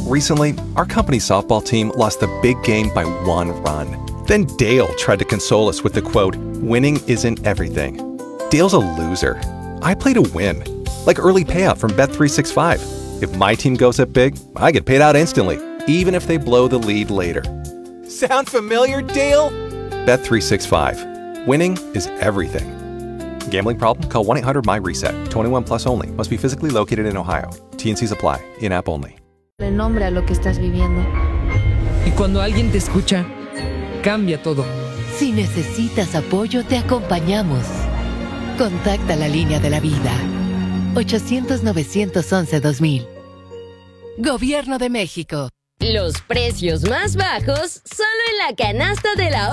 Recently, our company's softball team lost the big game by 1 run. Then Dale tried to console us with the quote, "Winning isn't everything." Dale's a loser. I play to win. Like early payout from Bet365. If my team goes up big, I get paid out instantly, even if they blow the lead later. Sound familiar, Dale? Bet365. Winning is everything. Gambling problem? Call 1-800-MY-RESET. 21 plus only. Must be physically located in Ohio. T&Cs apply. In-app only. Le nombre a lo que estás viviendo. Y cuando alguien te escucha, cambia todo. Si necesitas apoyo, te acompañamos. Contacta la línea de la vida. 800-911-2000. Gobierno de México. Los precios más bajos solo en la canasta de la